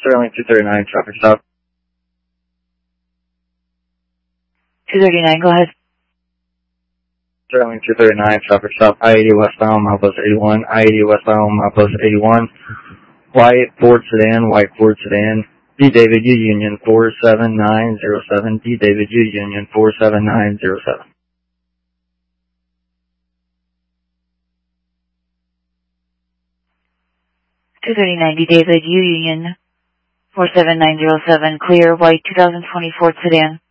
Sterling 239, traffic stop. 239, go ahead. Sterling 239, traffic stop. I-80 westbound, milepost 81. I-80 westbound, milepost 81. White Ford sedan, white Ford sedan. D David U Union 47907. D David U Union 47907. $230.90 David U Union 47907, clear white 2024 sedan.